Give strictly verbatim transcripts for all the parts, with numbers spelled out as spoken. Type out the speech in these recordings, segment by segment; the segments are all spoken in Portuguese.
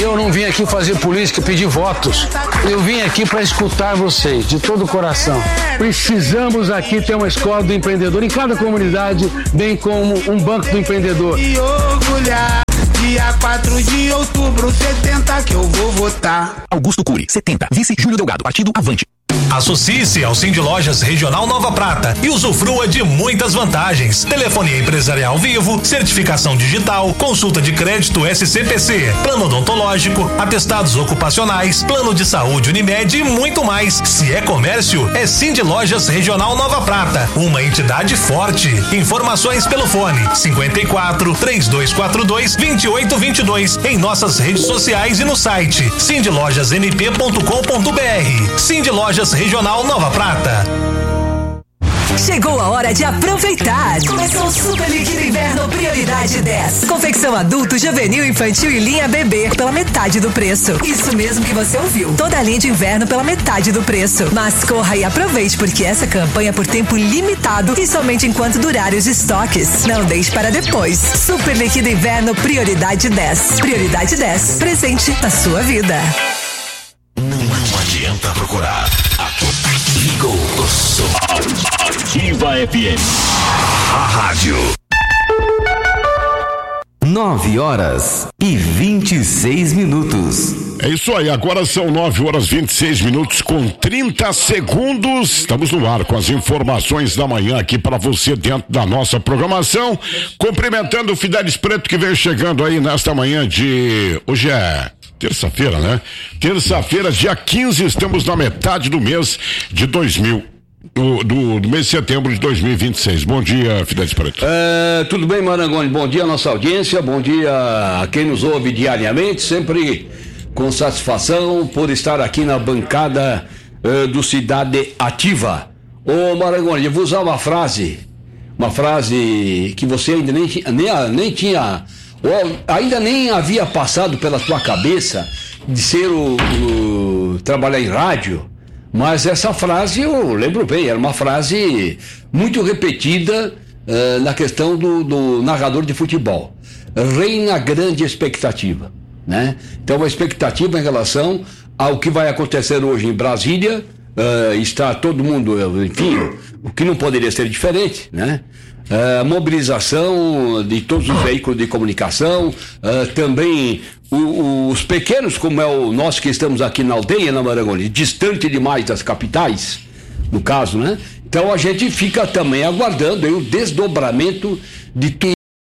Eu não vim aqui fazer política, pedir votos. Eu vim aqui para escutar vocês, de todo o coração. Precisamos aqui ter uma escola do empreendedor em cada comunidade, bem como um banco do empreendedor. E orgulhar, dia quatro de outubro, setenta que eu vou votar. Augusto Cury, setenta. Vice Júlio Delgado, partido Avante. Associe-se ao Cindy Lojas Regional Nova Prata e usufrua de muitas vantagens. Telefonia empresarial vivo, certificação digital, consulta de crédito S C P C, plano odontológico, atestados ocupacionais, plano de saúde Unimed e muito mais. Se é comércio, é Cindy Lojas Regional Nova Prata, uma entidade forte. Informações pelo fone cinquenta e quatro, três dois quatro dois, vinte e oito vinte e dois em nossas redes sociais e no site cindy lojas m p ponto com ponto b r. Cindy Lojas Regional Nova Prata. Chegou a hora de aproveitar. Começou o Super Líquido Inverno Prioridade dez. Confecção adulto, juvenil, infantil e linha bebê pela metade do preço. Isso mesmo que você ouviu. Toda a linha de inverno pela metade do preço. Mas corra e aproveite, porque essa campanha é por tempo limitado e somente enquanto durarem os estoques. Não deixe para depois. Super Líquido Inverno Prioridade dez. Prioridade dez. Presente na sua vida. Não adianta procurar. Ligou o som. Ativa F M. A rádio. Nove horas e vinte e seis minutos. É isso aí, agora são nove horas e vinte e seis minutos com trinta segundos. Estamos no ar com as informações da manhã aqui para você dentro da nossa programação. Cumprimentando o Fidelis Preto que veio chegando aí nesta manhã de... Hoje é... terça-feira, né? Terça-feira, dia quinze, estamos na metade do mês de dois mil, do, do, do mês de setembro de dois mil e vinte e seis. Bom dia, Fidelis Preto. É, tudo bem, Marangoni? Bom dia à nossa audiência, bom dia a quem nos ouve diariamente, sempre com satisfação por estar aqui na bancada é, do Cidade Ativa. Ô Marangoni, eu vou usar uma frase, uma frase que você ainda nem, nem, nem tinha... Ou ainda nem havia passado pela tua cabeça de ser o, o trabalhar em rádio, mas essa frase eu lembro bem, era uma frase muito repetida uh, na questão do, do narrador de futebol. Reina grande expectativa, né? Então a expectativa em relação ao que vai acontecer hoje em Brasília, uh, está todo mundo, enfim, o que não poderia ser diferente, né? A uh, mobilização de todos os veículos de comunicação, uh, também o, o, os pequenos, como é o nosso que estamos aqui na aldeia, na Marangoni, distante demais das capitais, no caso, né? Então a gente fica também aguardando aí o desdobramento de tudo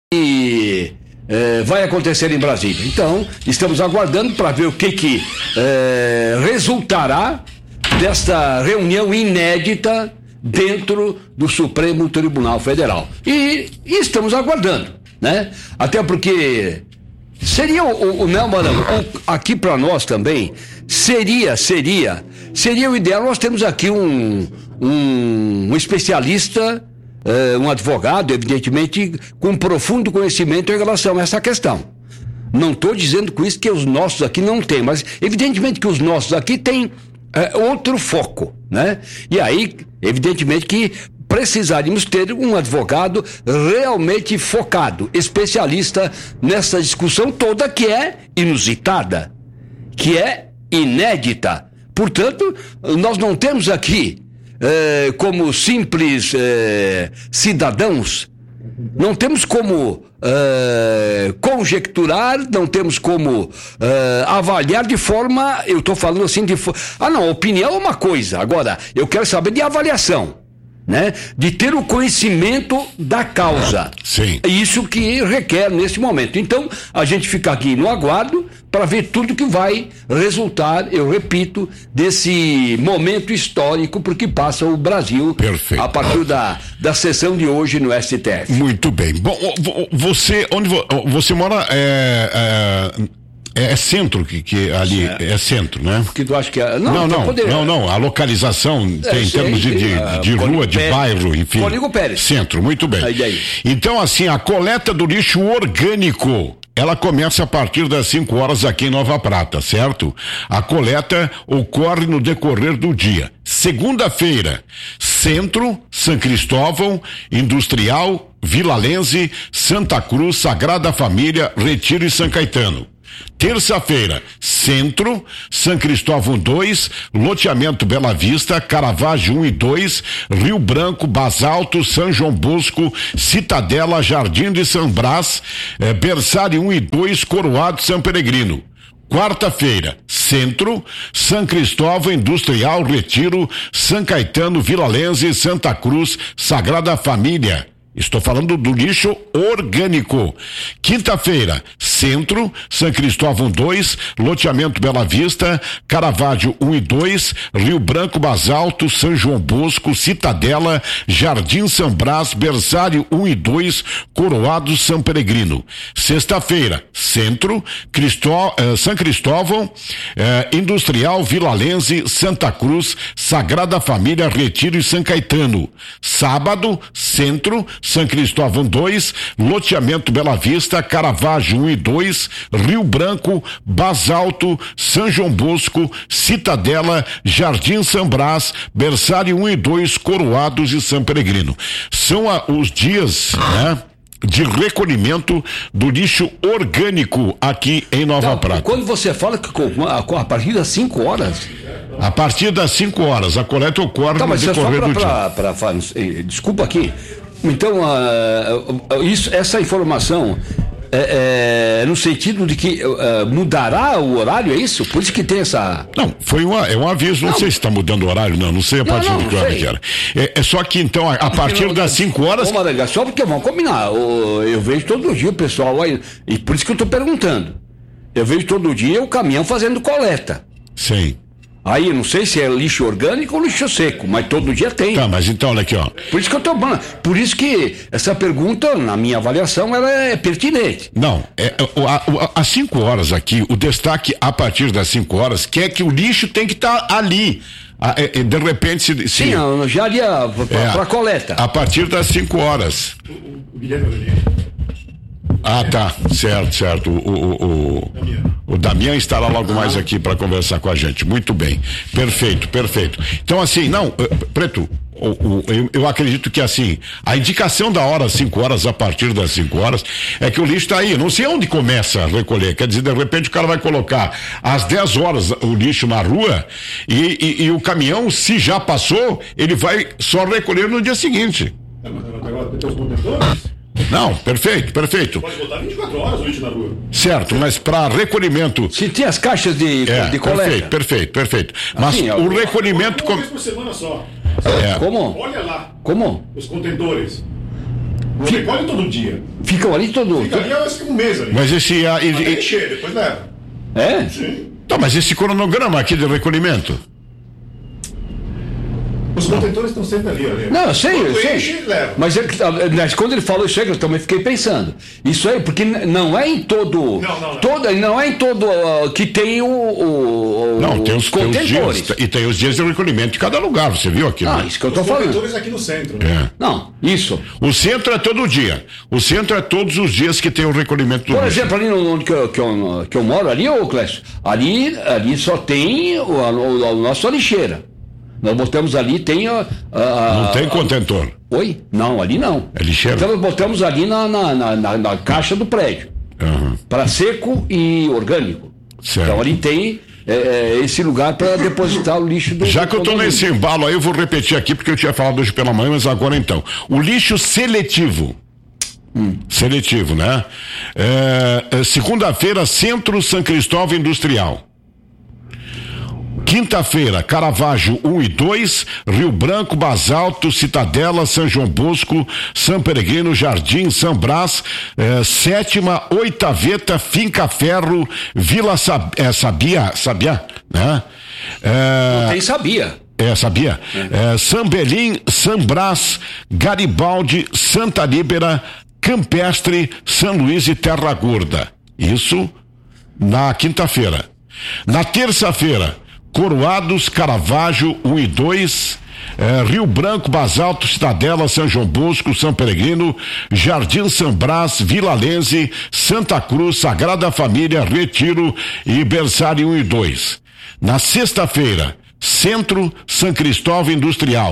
que uh, vai acontecer em Brasília. Então, estamos aguardando para ver o que que uh, resultará desta reunião inédita dentro do Supremo Tribunal Federal. E, e estamos aguardando, né? Até porque seria o, o, não, mano, o, aqui para nós também seria, seria, seria o ideal. Nós temos aqui um, um, um especialista, uh, um advogado, evidentemente, com profundo conhecimento em relação a essa questão. Não estou dizendo com isso que os nossos aqui não têm, mas evidentemente que os nossos aqui têm É, outro foco, né? E aí, evidentemente que precisaríamos ter um advogado realmente focado, especialista nessa discussão toda que é inusitada, que é inédita. Portanto, nós não temos aqui, é, como simples é, cidadãos, não temos como uh, conjecturar, não temos como uh, avaliar de forma, eu estou falando assim de forma, ah não, opinião é uma coisa, agora eu quero saber de avaliação, né? De ter o conhecimento da causa. Sim. É isso que requer nesse momento. Então, a gente fica aqui no aguardo para ver tudo que vai resultar, eu repito, desse momento histórico porque passa o Brasil. Perfeito. A partir da, da sessão de hoje no S T F. Muito bem. Bom, você, onde você mora é, é, é centro que, que ali é. é centro, né? Porque tu acha que é, não, não, não, poder... não, não, a localização é, tem em termos de, de, de, de rua, de Pérez, bairro, enfim. Cónigo Pérez. Centro, muito bem. Aí, aí. Então, assim, a coleta do lixo orgânico, ela começa a partir das cinco horas aqui em Nova Prata, certo? A coleta ocorre no decorrer do dia. Segunda-feira, Centro, São Cristóvão, Industrial, Vila Lense, Santa Cruz, Sagrada Família, Retiro e São Caetano. Terça-feira, Centro, São Cristóvão dois, Loteamento Bela Vista, Caravaggio um e dois, Rio Branco, Basalto, São João Bosco, Citadela, Jardim de São Brás, eh, Berçário um e dois, Coroado, São Peregrino. Quarta-feira, Centro, São Cristóvão, Industrial, Retiro, São Caetano, Vila Lense, Santa Cruz, Sagrada Família. Estou falando do lixo orgânico. Quinta-feira, Centro, São Cristóvão dois, Loteamento Bela Vista, Caravaggio um e dois, Rio Branco, Basalto, São João Bosco, Citadela, Jardim São Brás, Berçário um e dois, Coroado, São Peregrino. Sexta-feira, Centro, Cristó, eh, São Cristóvão, eh, Industrial, Vila Lense, Santa Cruz, Sagrada Família, Retiro e São Caetano. Sábado, Centro, São Cristóvão dois, Loteamento Bela Vista, Caravaggio um e dois, Rio Branco, Basalto, São João Bosco, Citadela, Jardim São Brás, Berçário um e dois, Coroados e São Peregrino. São a, os dias, né, de recolhimento do lixo orgânico aqui em Nova Então, Prata. quando você fala que com, a, com a partir das cinco horas. A partir das cinco horas, a coleta ocorre Tá, no mas é só decorrer pra, do dia. pra, pra, eh, desculpa aqui. Então, uh, isso, essa informação é, é no sentido de que uh, mudará o horário, é isso? Por isso que tem essa... Não, foi uma, é um aviso, não, não sei se está mudando o horário, não, não sei a partir não, não, do que hora que era. É, é só que então, a, a partir das cinco horas... Ô, Maranga, só porque vamos combinar, eu, eu vejo todo dia o pessoal aí, e por isso que eu estou perguntando. Eu vejo todo dia o caminhão fazendo coleta. Sim. Aí, eu não sei se é lixo orgânico ou lixo seco, mas todo dia tem. Tá, mas então, olha aqui, ó. Por isso que eu tô falando, por isso que essa pergunta, na minha avaliação, ela é pertinente. Não, é, às cinco horas aqui, o destaque a partir das cinco horas, que é que o lixo tem que estar tá ali. Ah, é, é, de repente se, se... Sim, já ali para é, coleta. A partir das cinco horas. O Guilherme Ah, tá, certo, certo. O, o, o, o Damião estará logo mais aqui para conversar com a gente. Muito bem, perfeito, perfeito. Então, assim, não, Preto, o, o, eu, eu acredito que, assim, a indicação da hora, cinco horas, a partir das cinco horas, é que o lixo está aí. Não sei onde começa a recolher. Quer dizer, de repente o cara vai colocar às dez horas o lixo na rua e, e, e o caminhão, se já passou, ele vai só recolher no dia seguinte. Não, perfeito, perfeito. Pode botar vinte e quatro horas o lixo na rua. Certo, mas para recolhimento. Se tem as caixas de, é, de coleta. Perfeito, perfeito, perfeito. Mas assim, o recolhimento. Uma vez por semana só. É. Como? Olha lá. Como? Os contentores. Não recolhe todo dia. Ficam ali todo. Fica ali acho que um mês ali. Mas esse. A, Até encher, depois leva. É? Sim. Tá, mas esse cronograma aqui de recolhimento. Os contentores estão sempre ali, ali. Não, eu sei, eu sei. Enche, leva. Mas, é, mas quando ele falou isso aí, eu também fiquei pensando. Isso aí, porque não é em todo. Não, não, não. Todo, não é em todo uh, que tem o. o não, tem os, tem os contentores. dias. E tem os dias de recolhimento de cada lugar, você viu aqui? Ah, né? isso que eu tô os falando. Os contentores aqui no centro. Né? É. Não, isso. O centro é todo dia. O centro é todos os dias que tem o recolhimento do Por lixo. exemplo, ali onde que eu, que eu, que eu moro, ali, ô Clécio, ali, ali só tem o, a, o, a nossa lixeira. Nós botamos ali, tem a. a não tem contentor. A, oi? Não, ali não. É lixeira? Então nós botamos ali na, na, na, na, na caixa do prédio. Uhum. Para seco e orgânico. Certo. Então ali tem é, esse lugar para depositar o lixo do. Já que eu estou nesse embalo aí, eu vou repetir aqui, porque eu tinha falado hoje pela manhã, mas agora então. O lixo seletivo. Hum. Seletivo, né? É, é, segunda-feira, Centro São Cristóvão Industrial. Quinta-feira, Caravaggio um e dois, Rio Branco, Basalto, Citadela, São João Bosco, São Peregrino, Jardim, São Brás, eh, Sétima, Oitaveta, Finca Ferro, Vila Sab, eh, Sabia, Sabia, né? Eh, Não tem Sabia. É, sabia? É. É, São Belim, São Brás, Garibaldi, Santa Líbera, Campestre, São Luís e Terra Gorda. Isso na quinta-feira. Na terça-feira, Coroados, Caravaggio um e dois, eh, Rio Branco, Basalto, Cidadela, São João Bosco, São Peregrino, Jardim São Brás, Vila Lense, Santa Cruz, Sagrada Família, Retiro e Berçário um e dois. Na sexta-feira, Centro São Cristóvão Industrial.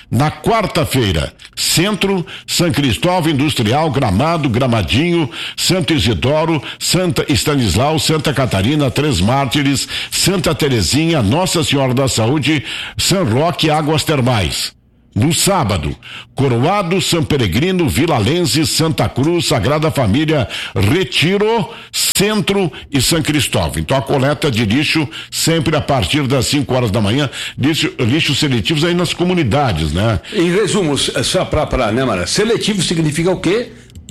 Na quarta-feira, Centro, São Cristóvão Industrial, Gramado, Gramadinho, Santo Isidoro, Santa Estanislau, Santa Catarina, Três Mártires, Santa Terezinha, Nossa Senhora da Saúde, São Roque, Águas Termais. No sábado, Coroado, São Peregrino, Vila Lense, Santa Cruz, Sagrada Família, Retiro, Centro e São Cristóvão. Então a coleta de lixo sempre a partir das cinco horas da manhã, lixo, lixos seletivos aí nas comunidades, né? Em resumo, só pra, pra né, Mara? Seletivo significa o quê?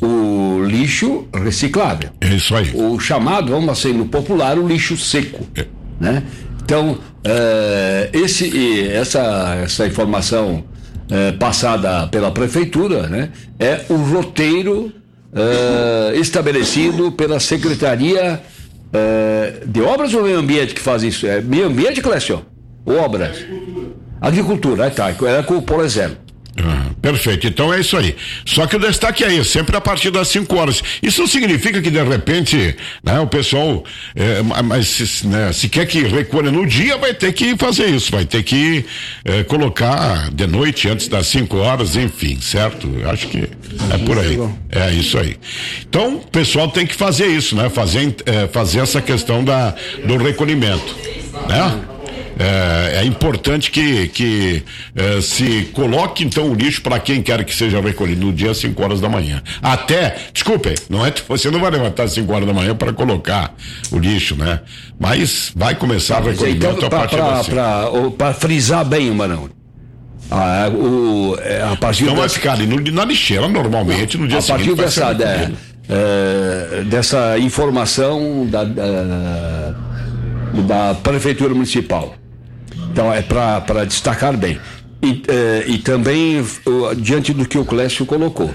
O lixo reciclável. É isso aí. O chamado, vamos assim, no popular, o lixo seco, é. né? Então, é, esse, essa, essa informação É, passada pela prefeitura, né? É o roteiro é, estabelecido pela Secretaria é, de Obras ou Meio Ambiente que faz isso? É Meio Ambiente, Clécio? Ou Obras? Agricultura. Agricultura, aí tá, era com o Polezelo. Ah, perfeito, então é isso aí. Só que o destaque é esse, sempre a partir das cinco horas. Isso não significa que de repente, né, o pessoal, é, mas se, né, se quer que recolha no dia, vai ter que fazer isso, vai ter que é, colocar de noite, antes das cinco horas, enfim, certo? Acho que é por aí. É isso aí. Então, o pessoal tem que fazer isso, né? Fazer, é, fazer essa questão da, do recolhimento, né? É, é importante que, que é, se coloque então o lixo para quem quer que seja recolhido no dia às cinco horas da manhã. Até, desculpe, não é, você não vai levantar às cinco horas da manhã para colocar o lixo, né? Mas vai começar o recolhimento então, pra, a partir pra, das cinco. Para frisar bem, Marão. Ah, o, a partir então da... vai ficar ali no, na lixeira normalmente no dia a seguinte. A partir dessa, de, é, dessa informação da, da, da Prefeitura Municipal. Então é para destacar bem. E, eh, e também, uh, diante do que o Clécio colocou,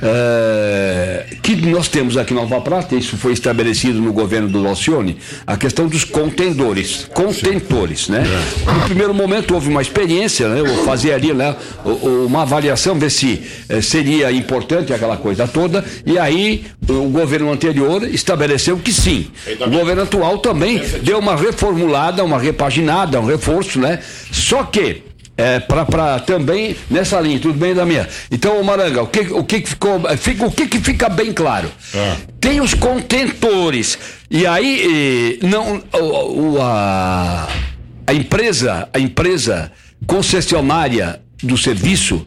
eh, que nós temos aqui em Nova Prata, isso foi estabelecido no governo do Alcione, a questão dos contendores, contentores, né? No primeiro momento houve uma experiência, né? Eu fazia ali, né, uma avaliação, ver se eh, seria importante aquela coisa toda, e aí o governo anterior estabeleceu que sim. O governo atual também deu uma reformulada, uma repaginada, um reforço, né? Só que É, para também nessa linha, tudo bem, Damião? Então, Maranga, o que, o que ficou, fica, o que, que fica bem claro? É. Tem os contentores, e aí não, o, o, a, a empresa, a empresa concessionária do serviço,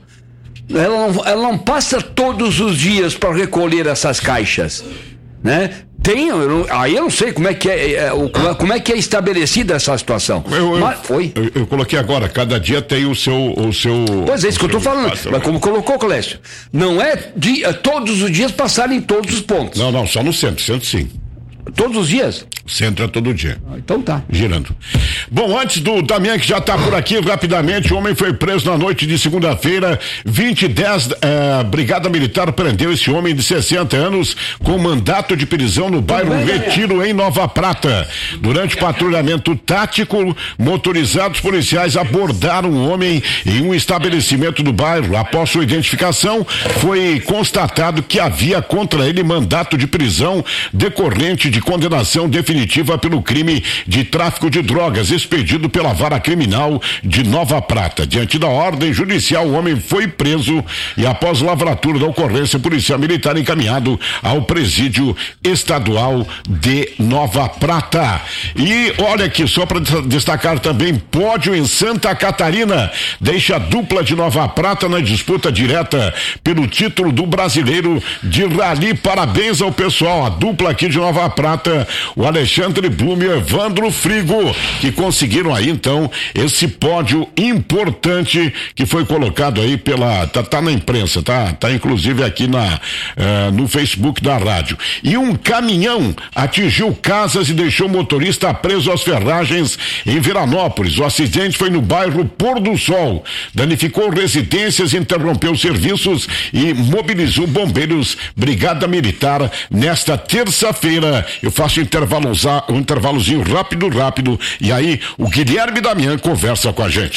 ela não, ela não passa todos os dias para recolher essas caixas, né? Tem, eu não, aí eu não sei como é que é, é o, como é que é estabelecida essa situação. Eu, eu, mas foi. Eu, eu coloquei agora, cada dia tem o seu, o seu. Pois é, isso que eu estou falando. Passa, mas como colocou, Clécio, não é dia, todos os dias passarem em todos os pontos. Não, não, só no centro, centro sim. Todos os dias? Centro é todo dia. Ah, então tá. Girando. Bom, antes do Damião, que já está por aqui, rapidamente, o homem foi preso na noite de segunda-feira, vinte e dez, eh, Brigada Militar prendeu esse homem de sessenta anos com mandato de prisão no bairro Retiro, em Nova Prata. Durante patrulhamento tático, motorizados policiais abordaram um homem em um estabelecimento do bairro. Após sua identificação, foi constatado que havia contra ele mandato de prisão decorrente de condenação definitiva pelo crime de tráfico de drogas expedido pela Vara Criminal de Nova Prata. Diante da ordem judicial, o homem foi preso e, após lavratura da ocorrência, policial militar encaminhado ao presídio estadual de Nova Prata. E olha aqui, só para destacar também, pódio em Santa Catarina deixa a dupla de Nova Prata na disputa direta pelo título do Brasileiro de Rally. Parabéns ao pessoal, a dupla aqui de Nova Prata, o Alexandre Blume e o Evandro Frigo, que conseguiram aí então esse pódio importante que foi colocado aí pela, tá, tá na imprensa, tá, tá inclusive aqui na, uh, no Facebook da rádio. E um caminhão atingiu casas e deixou o motorista preso às ferragens em Veranópolis. O acidente foi no bairro Pôr do Sol, danificou residências, interrompeu serviços e mobilizou bombeiros, Brigada Militar. Nesta terça-feira eu faço intervalo, um intervalozinho rápido, rápido, e aí o Guilherme Damião conversa com a gente.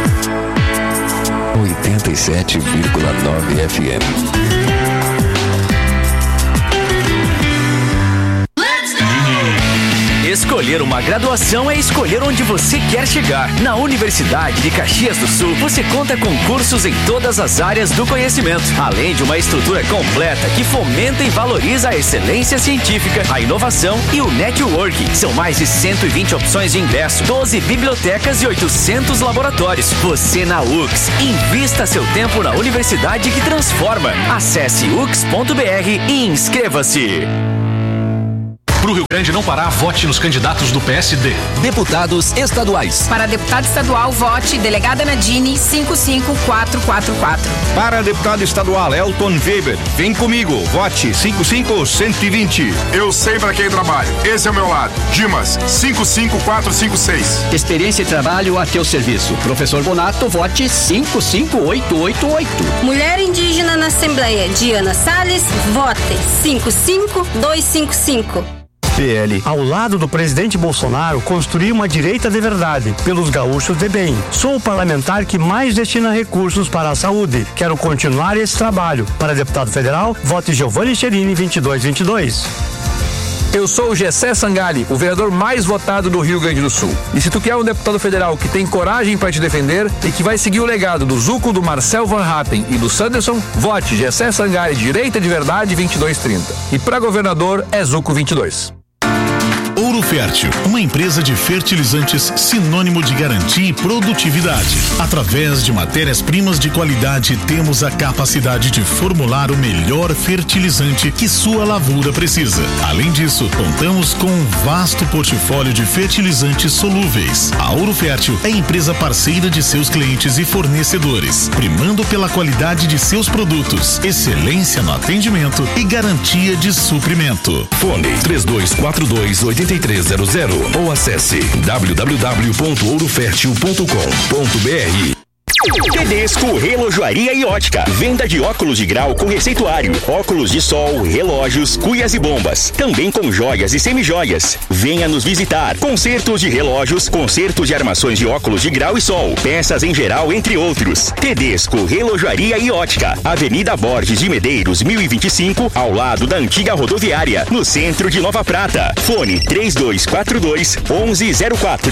oitenta e sete vírgula nove F M. Escolher uma graduação é escolher onde você quer chegar. Na Universidade de Caxias do Sul, você conta com cursos em todas as áreas do conhecimento, além de uma estrutura completa que fomenta e valoriza a excelência científica, a inovação e o networking. São mais de cento e vinte opções de ingresso, doze bibliotecas e oitocentos laboratórios. Você na U X. Invista seu tempo na universidade que transforma. Acesse u x ponto b r e inscreva-se. Pro Rio Grande não parar, vote nos candidatos do P S D. Deputados estaduais. Para deputado estadual, vote delegada Nadine cinco cinco quatro quatro quatro. Para deputado estadual, Elton Weber. Vem comigo, vote cinco cinco cento e vinte. Eu sei para quem trabalho. Esse é o meu lado. Dimas cinco cinco quatro cinco seis. Experiência e trabalho a teu serviço. Professor Bonato, vote cinco cinco oito oito oito. Mulher indígena na Assembleia, Diana Salles, vote cinco cinco dois cinco cinco. P L. Ao lado do presidente Bolsonaro, construir uma direita de verdade, pelos gaúchos de bem. Sou o parlamentar que mais destina recursos para a saúde. Quero continuar esse trabalho. Para deputado federal, vote Giovanni Cherini vinte e dois vinte e dois. Eu sou o Gessé Sangali, o vereador mais votado do Rio Grande do Sul. E se tu quer um deputado federal que tem coragem para te defender e que vai seguir o legado do Zuco, do Marcel Van Hatten e do Sanderson, vote Gessé Sangali, direita de verdade vinte e dois trinta. E para governador é Zuco vinte e dois. Ouro Fértil, uma empresa de fertilizantes sinônimo de garantia e produtividade. Através de matérias-primas de qualidade, temos a capacidade de formular o melhor fertilizante que sua lavoura precisa. Além disso, contamos com um vasto portfólio de fertilizantes solúveis. A Ouro Fértil é empresa parceira de seus clientes e fornecedores, primando pela qualidade de seus produtos, excelência no atendimento e garantia de suprimento. Fone três dois quatro dois oito três zero zero ou acesse w w w ponto ouro fértil ponto com ponto b r. Tedesco Relojoaria e Ótica. Venda de óculos de grau com receituário, óculos de sol, relógios, cuias e bombas. Também com joias e semijoias. Venha nos visitar. Consertos de relógios, consertos de armações de óculos de grau e sol, peças em geral, entre outros. Tedesco Relojoaria e Ótica. Avenida Borges de Medeiros, mil e vinte e cinco, ao lado da antiga rodoviária, no centro de Nova Prata. Fone três dois quatro dois, onze zero quatro.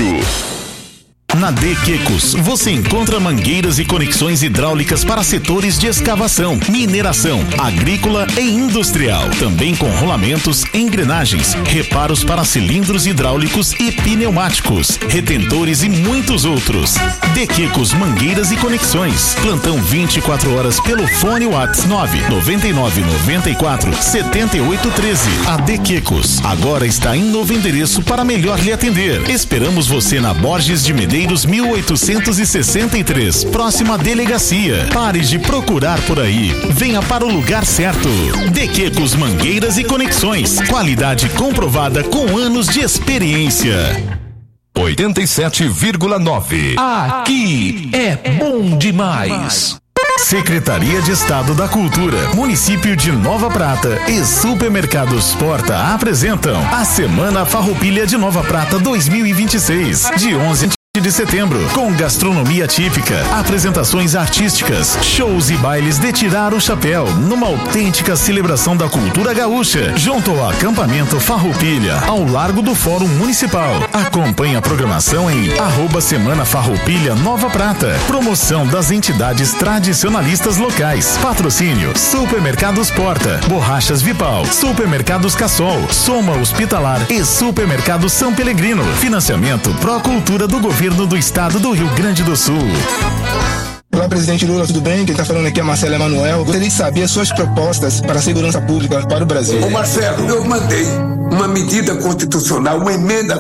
Na De Quecos, você encontra mangueiras e conexões hidráulicas para setores de escavação, mineração, agrícola e industrial. Também com rolamentos, engrenagens, reparos para cilindros hidráulicos e pneumáticos, retentores e muitos outros. De Quecos Mangueiras e Conexões. Plantão vinte e quatro horas pelo fone WhatsApp nove nove nove nove quatro sete oito um três. A De Quecos agora está em novo endereço para melhor lhe atender. Esperamos você na Borges de Medeiros mil oitocentos e sessenta e três, próxima delegacia. Pare de procurar por aí. Venha para o lugar certo. De Quecos Mangueiras e Conexões. Qualidade comprovada com anos de experiência. oitenta e sete vírgula nove. Aqui é bom demais. Secretaria de Estado da Cultura, Município de Nova Prata e Supermercados Porta apresentam a Semana Farroupilha de Nova Prata dois mil e vinte e seis, de onze de setembro, com gastronomia típica, apresentações artísticas, shows e bailes de tirar o chapéu, numa autêntica celebração da cultura gaúcha, junto ao acampamento Farroupilha, ao largo do Fórum Municipal. Acompanhe a programação em arroba Semana Farroupilha Nova Prata. Promoção das entidades tradicionalistas locais. Patrocínio Supermercados Porta, Borrachas Vipal, Supermercados Cassol, Soma Hospitalar e Supermercado São Pelegrino. Financiamento Pro Cultura do Governo do Estado do Rio Grande do Sul. Olá, presidente Lula, tudo bem? Quem está falando aqui é Marcelo Emanuel. Gostaria de saber as suas propostas para a segurança pública para o Brasil. Ô Marcelo, eu mandei uma medida constitucional, uma emenda